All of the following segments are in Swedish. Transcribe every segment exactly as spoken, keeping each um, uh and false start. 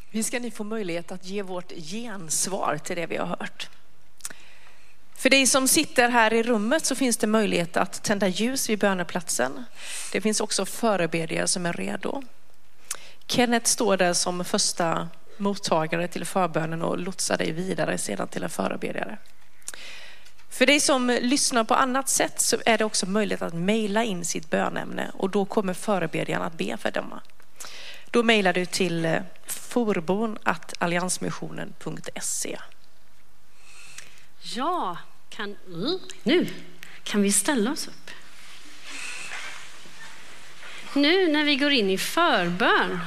Vi ska nu få möjlighet att ge vårt gensvar till det vi har hört. För dig som sitter här i rummet så finns det möjlighet att tända ljus vid böneplatsen. Det finns också förebedjare som är redo. Kenneth står där som första mottagare till förbönen och lotsar dig vidare sedan till en förebedjare. För dig som lyssnar på annat sätt så är det också möjligt att mejla in sitt bönämne och då kommer förebedjaren att be för dem. Då mejlar du till forbon at alliansmissionen punkt se. Ja, kan, nu kan vi ställa oss upp. Nu när vi går in i förbön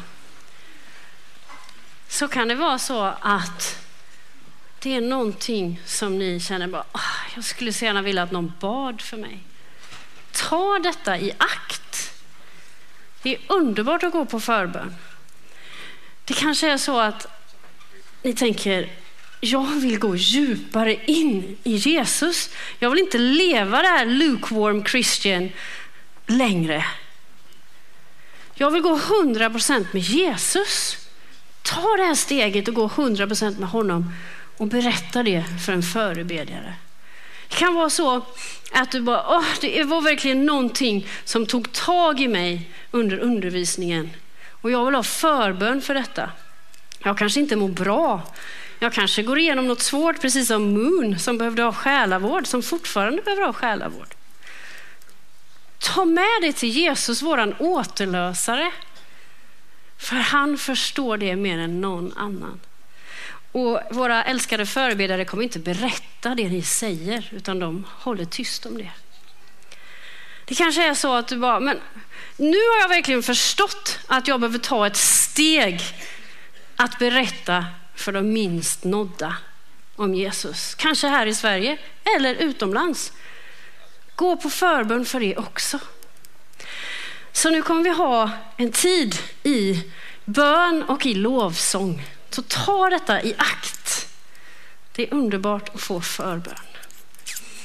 så kan det vara så att det är någonting som ni känner bara, oh, jag skulle så gärna vilja att någon bad för mig. Ta detta i akt. Det är underbart att gå på förbön. Det kanske är så att ni tänker, jag vill gå djupare in i Jesus. Jag vill inte leva det här lukewarm Christian längre. Jag vill gå hundra procent med Jesus. Ta det här steget och gå hundra procent med honom och berätta det för en förebedjare. Det kan vara så att du bara, åh, det var verkligen någonting som tog tag i mig under undervisningen. Och jag vill ha förbön för detta. Jag kanske inte mår bra. Jag kanske går igenom något svårt, precis som Moon som behövde ha själavård, som fortfarande behöver ha själavård. Ta med det till Jesus, våran återlösare. För han förstår det mer än någon annan. Och våra älskade förebedjare kommer inte berätta det ni säger, utan de håller tyst om det. Det kanske är så att du bara, men nu har jag verkligen förstått att jag behöver ta ett steg att berätta för de minst nådda om Jesus. Kanske här i Sverige eller utomlands. Gå på förbön för det också. Så nu kommer vi ha en tid i bön och i lovsång. Så ta detta i akt. Det är underbart att få förbön.